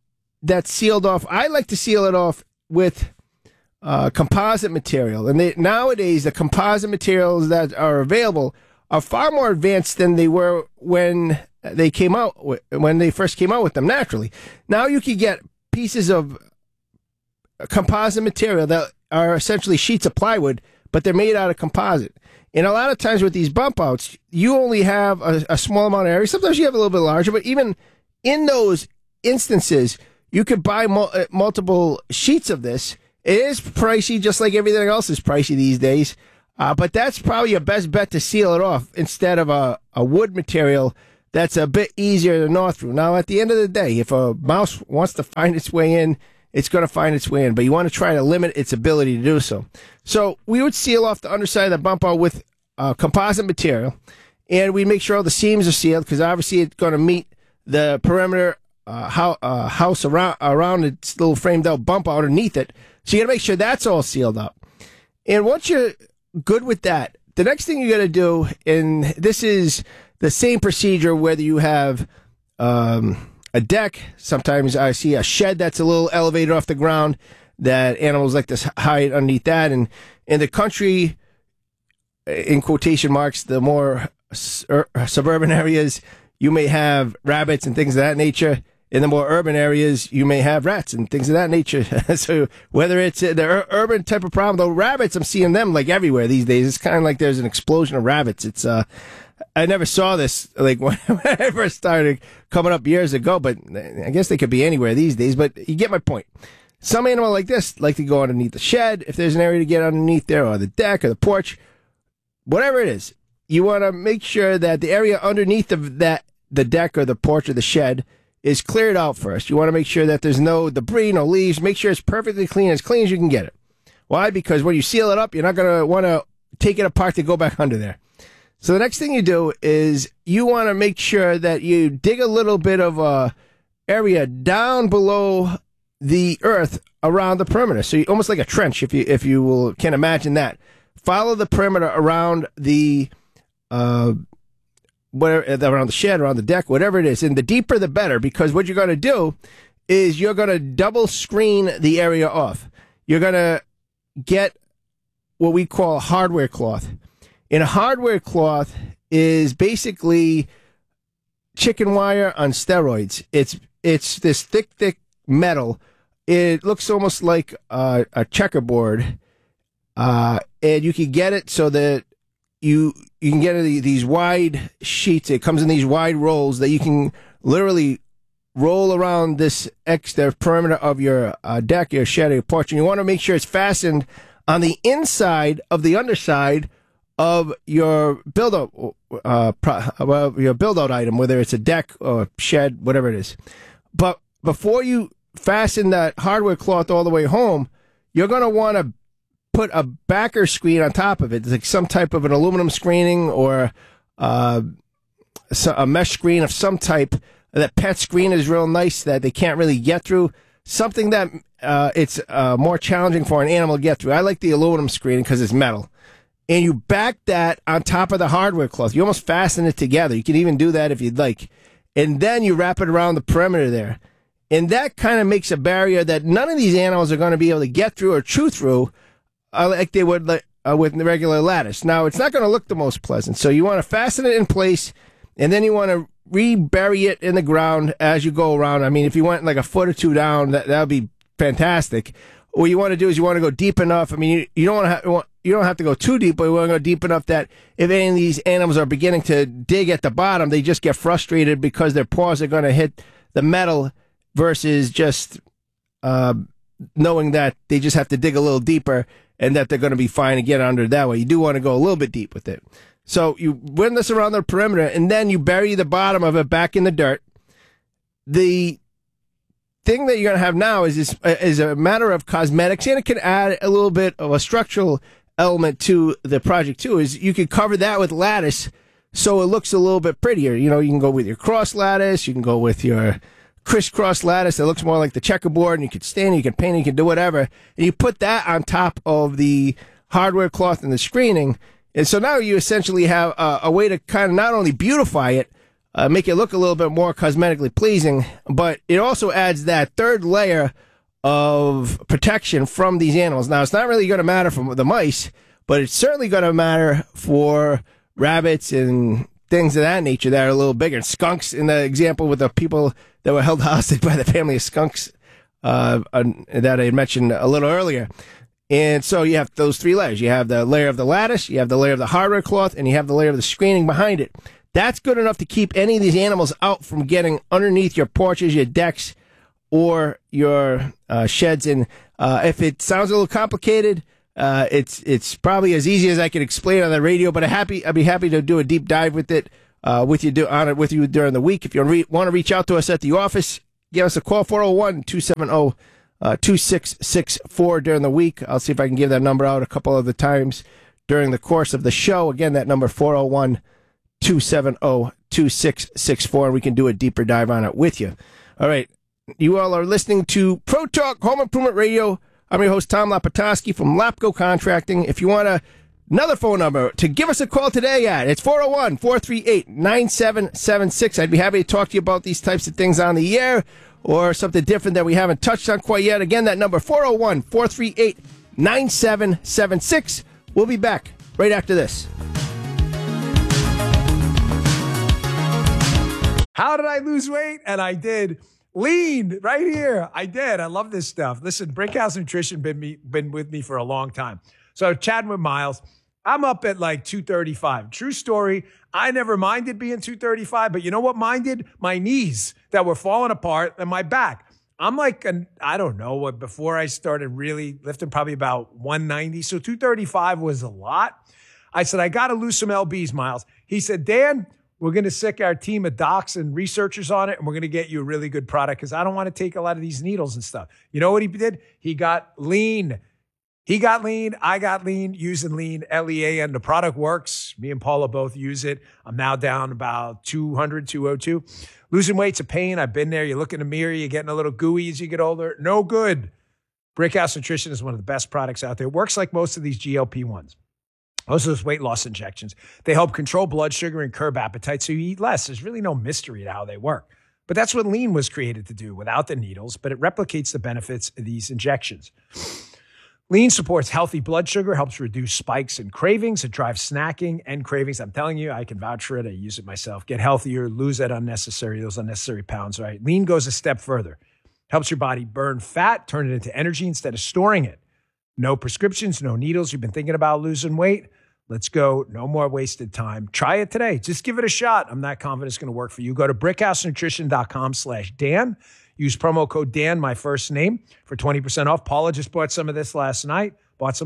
that's sealed off, I like to seal it off with composite material. And nowadays, the composite materials that are available are far more advanced than they were when they first came out with them naturally. Now you can get pieces of composite material that are essentially sheets of plywood, but they're made out of composite. And a lot of times with these bump outs, you only have a small amount of area. Sometimes you have a little bit larger, but even in those instances, you could buy multiple sheets of this. It is pricey, just like everything else is pricey these days. But that's probably your best bet to seal it off instead of a wood material that's a bit easier to gnaw through. Now, at the end of the day, if a mouse wants to find its way in, it's going to find its way in, but you want to try to limit its ability to do so. So we would seal off the underside of the bump out with composite material, and we make sure all the seams are sealed because obviously it's going to meet the perimeter house around its little framed out bump out underneath it. So you got to make sure that's all sealed up. And once you're good with that, the next thing you got to do, and this is the same procedure whether you have a deck. Sometimes I see a shed that's a little elevated off the ground that animals like to hide underneath that. And in the country, in quotation marks, the more suburban areas, you may have rabbits and things of that nature. In the more urban areas, you may have rats and things of that nature. So whether it's the urban type of problem, though, rabbits, I'm seeing them like everywhere these days. It's kind of like there's an explosion of rabbits. It's I never saw this like when I first started coming up years ago, but I guess they could be anywhere these days. But you get my point. Some animal like this like to go underneath the shed if there's an area to get underneath there, or the deck or the porch, whatever it is. You want to make sure that the area underneath of that, the deck or the porch or the shed, is cleared out first. You want to make sure that there's no debris, no leaves. Make sure it's perfectly clean as you can get it. Why? Because when you seal it up, you're not going to want to take it apart to go back under there. So the next thing you do is you want to make sure that you dig a little bit of a area down below the earth around the perimeter. So you, almost like a trench, if you can imagine that. Follow the perimeter around the around the shed, around the deck, whatever it is. And the deeper the better, because what you're going to do is you're going to double screen the area off. You're going to get what we call hardware cloth. And a hardware cloth is basically chicken wire on steroids. It's this thick metal. It looks almost like a checkerboard. And you can get it so that you can get these wide sheets. It comes in these wide rolls that you can literally roll around this extra perimeter of your deck, your shed, or your porch. And you want to make sure it's fastened on the inside of the underside of your build-out item, whether it's a deck or shed, whatever it is. But before you fasten that hardware cloth all the way home, you're going to want to put a backer screen on top of it. It's like some type of an aluminum screening or a mesh screen of some type. That pet screen is real nice that they can't really get through. Something that it's more challenging for an animal to get through. I like the aluminum screening because it's metal. And you back that on top of the hardware cloth. You almost fasten it together. You can even do that if you'd like. And then you wrap it around the perimeter there. And that kind of makes a barrier that none of these animals are going to be able to get through or chew through like they would with the regular lattice. Now, it's not going to look the most pleasant. So you want to fasten it in place, and then you want to rebury it in the ground as you go around. I mean, if you went like a foot or two down, that would be fantastic. What you want to do is you want to go deep enough. I mean, you don't have to go too deep, but you want to go deep enough that if any of these animals are beginning to dig at the bottom, they just get frustrated because their paws are going to hit the metal versus just knowing that they just have to dig a little deeper and that they're going to be fine and get under that way. You do want to go a little bit deep with it. So you run this around the perimeter, and then you bury the bottom of it back in the dirt. The thing that you're going to have now is a matter of cosmetics, and it can add a little bit of a structural element to the project too, is you can cover that with lattice so it looks a little bit prettier. You know, you can go with your cross lattice, you can go with your crisscross lattice that looks more like the checkerboard, and you can stain it, you can paint it, you can do whatever. And you put that on top of the hardware cloth and the screening. And so now you essentially have a way to kind of not only beautify it, make it look a little bit more cosmetically pleasing, but it also adds that third layer of protection from these animals. Now, it's not really going to matter for the mice, but it's certainly going to matter for rabbits and things of that nature that are a little bigger. Skunks, in the example with the people that were held hostage by the family of skunks that I mentioned a little earlier. And so you have those three layers. You have the layer of the lattice, you have the layer of the hardware cloth, and you have the layer of the screening behind it. That's good enough to keep any of these animals out from getting underneath your porches, your decks, or your sheds. And if it sounds a little complicated, it's probably as easy as I can explain on the radio. But I'd be happy to do a deep dive with it with you during the week. If you want to reach out to us at the office, give us a call, 401-270-2664 during the week. I'll see if I can give that number out a couple of the times during the course of the show. Again, that number 401-270-2664, and we can do a deeper dive on it with you. All right. You all are listening to Pro Talk Home Improvement Radio. I'm your host, Tom Lapatoski from Lapco Contracting. If you want another phone number to give us a call today at, it's 401-438-9776. I'd be happy to talk to you about these types of things on the air or something different that we haven't touched on quite yet. Again, that number, 401-438-9776. We'll be back right after this. How did I lose weight? And I did. Lean right here. I did. I love this stuff. Listen, Brickhouse Nutrition been with me for a long time. So chatting with Miles, I'm up at like 235. True story. I never minded being 235, but you know what minded? My knees that were falling apart and my back. I'm like, I don't know, before I started really lifting, probably about 190. So 235 was a lot. I said, I got to lose some LBs, Miles. He said, Dan, we're going to sick our team of docs and researchers on it, and we're going to get you a really good product because I don't want to take a lot of these needles and stuff. You know what he did? He got lean. He got lean. I got lean using lean, LEAN. The product works. Me and Paula both use it. I'm now down about 200, 202. Losing weight's a pain. I've been there. You look in the mirror. You're getting a little gooey as you get older. No good. Brickhouse Nutrition is one of the best products out there. It works like most of these GLP-1s. Most of those weight loss injections, they help control blood sugar and curb appetite so you eat less. There's really no mystery to how they work. But that's what lean was created to do without the needles, but it replicates the benefits of these injections. Lean supports healthy blood sugar, helps reduce spikes and cravings. It drives snacking and cravings. I'm telling you, I can vouch for it. I use it myself. Get healthier, lose those unnecessary pounds, right? Lean goes a step further. Helps your body burn fat, turn it into energy instead of storing it. No prescriptions, no needles. You've been thinking about losing weight? Let's go. No more wasted time. Try it today. Just give it a shot. I'm not confident it's going to work for you. Go to brickhousenutrition.com/Dan. Use promo code Dan, my first name, for 20% off. Paula just bought some of this last night.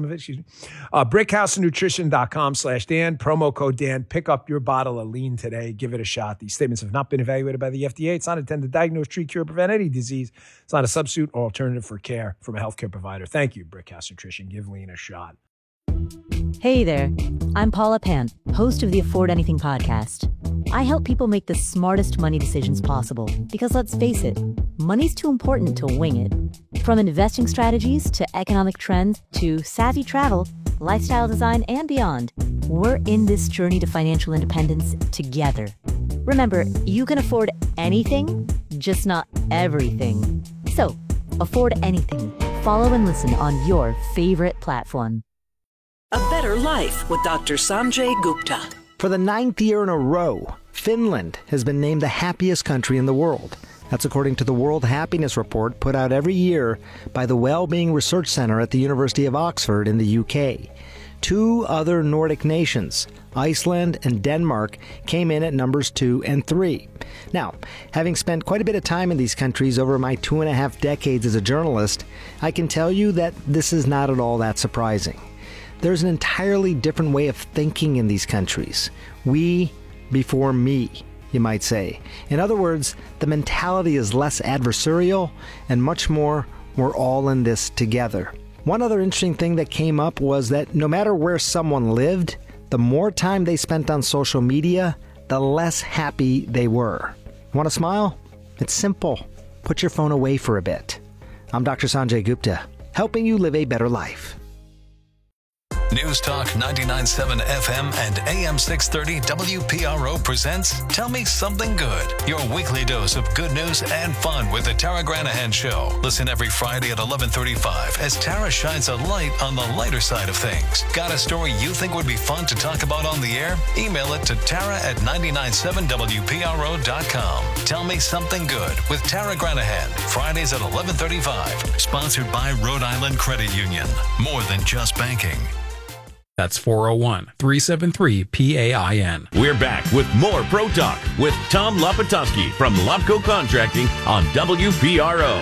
Brickhousenutrition.com/Dan. Promo code Dan. Pick up your bottle of lean today. Give it a shot. These statements have not been evaluated by the FDA. It's not intended to diagnose, treat, cure, or prevent any disease. It's not a substitute or alternative for care from a healthcare provider. Thank you, Brickhouse Nutrition. Give lean a shot. Hey there. I'm Paula Pant, host of the Afford Anything podcast. I help people make the smartest money decisions possible because, let's face it, money's too important to wing it. From investing strategies to economic trends to savvy travel, lifestyle design, and beyond, we're in this journey to financial independence together. Remember, you can afford anything, just not everything. So, afford anything. Follow and listen on your favorite platform. A better life with Dr. Sanjay Gupta. For the 9th year in a row, Finland has been named the happiest country in the world. That's according to the World Happiness Report put out every year by the Wellbeing Research Centre at the University of Oxford in the UK. 2 other Nordic nations, Iceland and Denmark, came in at numbers 2 and 3. Now, having spent quite a bit of time in these countries over my 2.5 decades as a journalist, I can tell you that this is not at all that surprising. There's an entirely different way of thinking in these countries. We before me, you might say. In other words, the mentality is less adversarial and much more, we're all in this together. One other interesting thing that came up was that no matter where someone lived, the more time they spent on social media, the less happy they were. Want to smile? It's simple. Put your phone away for a bit. I'm Dr. Sanjay Gupta, helping you live a better life. News Talk 99.7 FM and AM 630 WPRO presents Tell Me Something Good, your weekly dose of good news and fun with the Tara Granahan Show. Listen every Friday at 11:35 as Tara shines a light on the lighter side of things. Got a story you think would be fun to talk about on the air? Email it to tara@997wpro.com. Tell Me Something Good with Tara Granahan, Fridays at 11:35. Sponsored by Rhode Island Credit Union. More than just banking. That's 401-373-PAIN. We're back with more Pro Talk with Tom Lapatowski from Lopco Contracting on WPRO.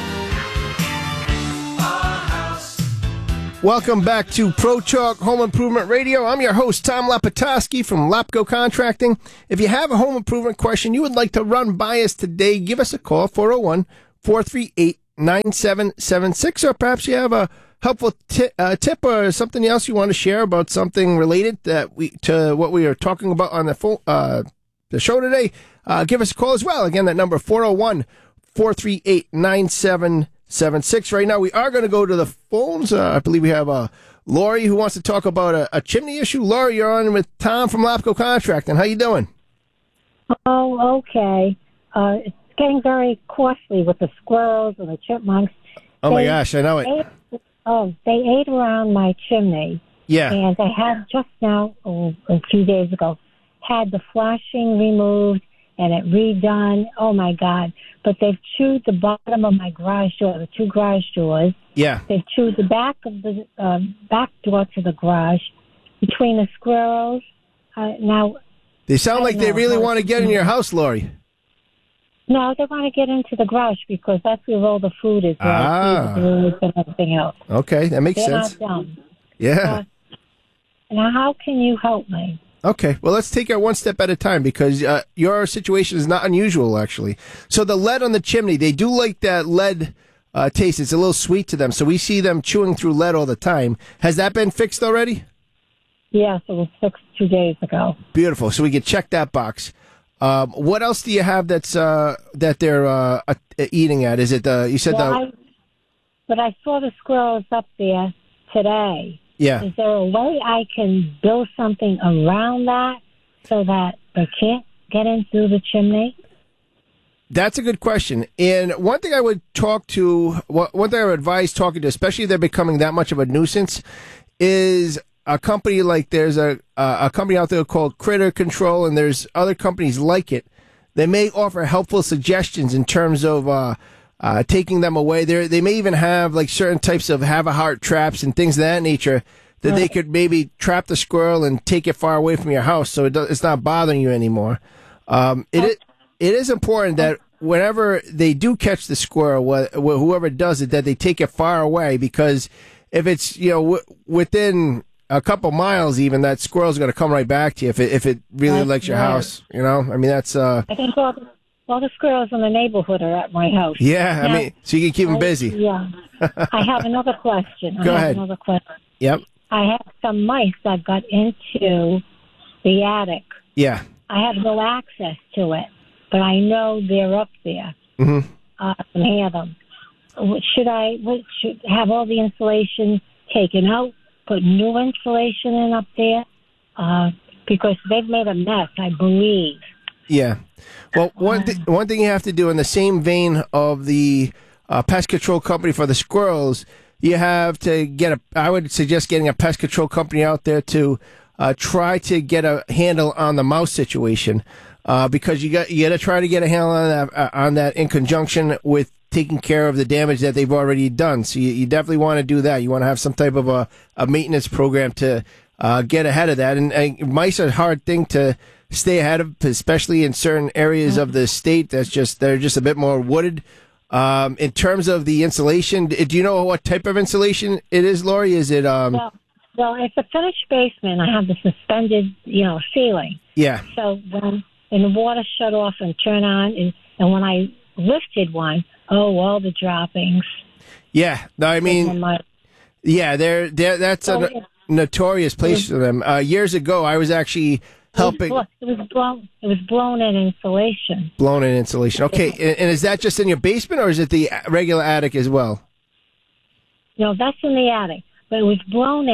Welcome back to Pro Talk Home Improvement Radio. I'm your host, Tom Lapatowski from Lopco Contracting. If you have a home improvement question you would like to run by us today, give us a call, 401-438-9776, or perhaps you have a helpful tip or something else you want to share about something related to what we are talking about on the show today. Give us a call as well. Again, that number 401-438-9776. Right now, we are going to go to the phones. I believe we have Lori who wants to talk about a chimney issue. Lori, you're on with Tom from Lopco Contracting. How you doing? Oh, okay. It's getting very costly with the squirrels and the chipmunks. Oh my gosh, I know it. They ate around my chimney. Yeah. And they had just now, a few days ago, had the flashing removed and it redone. Oh my God. But they've chewed the bottom of my garage door, the two garage doors. Yeah. They've chewed the back of the back door to the garage between the squirrels. Now, they sound like they really want to get in your house, Lori. No, they want to get into the garage because that's where all the food is. And everything else. Okay, that makes sense. They're not dumb. Yeah. Now, how can you help me? Okay, well, let's take it one step at a time because your situation is not unusual, actually. So the lead on the chimney, they do like that lead taste. It's a little sweet to them, so we see them chewing through lead all the time. Has that been fixed already? Yes, it was fixed 2 days ago. Beautiful, so we can check that box. What else do you have that's that they're eating at? Is it you said but I saw the squirrels up there today. Yeah. Is there a way I can build something around that so that they can't get in through the chimney? That's a good question. And one thing I would advise talking to, especially if they're becoming that much of a nuisance, is a company like there's a company out there called Critter Control, and there's other companies like it. They may offer helpful suggestions in terms of taking them away. They may even have like certain types of have-a-heart traps and things of that nature that they could maybe trap the squirrel and take it far away from your house so it's not bothering you anymore. It is important that whenever they do catch the squirrel, whoever does it, that they take it far away, because if it's within a couple miles, even, that squirrel's going to come right back to you if it really likes your house. I mean, that's. I think all the squirrels in the neighborhood are at my house. Yeah, I mean, so you can keep them busy. Yeah. I have another question. Go ahead. Another question. Yep. I have some mice that got into the attic. Yeah. I have no access to it, but I know they're up there. Mm-hmm. I can hear them. Should have all the insulation taken out, put new insulation in up there? Because they've made a mess, I believe. Yeah. Well, one thing you have to do in the same vein of the pest control company for the squirrels, you have to I would suggest getting a pest control company out there to try to get a handle on the mouse situation, because you got to try to get a handle on that in conjunction with taking care of the damage that they've already done. So you definitely want to do that. You want to have some type of a maintenance program to get ahead of that. And mice are a hard thing to stay ahead of, especially in certain areas of the state they're just a bit more wooded. In terms of the insulation, do you know what type of insulation it is, Lori? Is it Well, it's a finished basement. I have the suspended, ceiling. Yeah. So when the water shut off and turn on, and when I lifted one, all the droppings. Yeah. No, I mean, yeah, that's a notorious place for them. Years ago, I was actually helping. It was blown in insulation. Blown in insulation. Okay, and is that just in your basement, or is it the regular attic as well? No, that's in the attic. But it was blown in,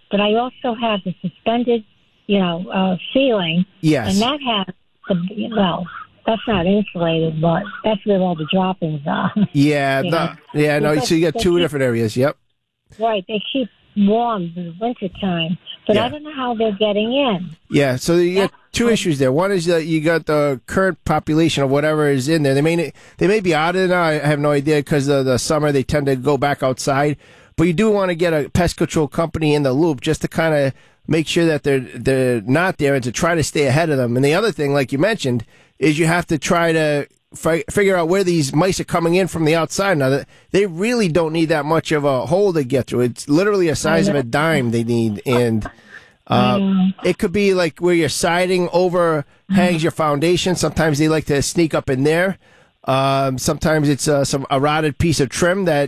but I also have the suspended, ceiling. Yes. And that has that's not insulated, but that's where all the droppings are. Yeah. So you got two different areas. Yep. Right. They keep warm in the wintertime, but I don't know how they're getting in. Yeah. So you got two issues there. One is that you got the current population of whatever is in there. They may be out of it now. I have no idea because of the summer they tend to go back outside. But you do want to get a pest control company in the loop just to kind of make sure that they're not there and to try to stay ahead of them. And the other thing, like you mentioned, is you have to try to figure out where these mice are coming in from the outside. Now, they really don't need that much of a hole to get through. It's literally the size of a dime they need. And it could be like where your siding overhangs your foundation. Sometimes they like to sneak up in there. Sometimes it's a rotted piece of trim that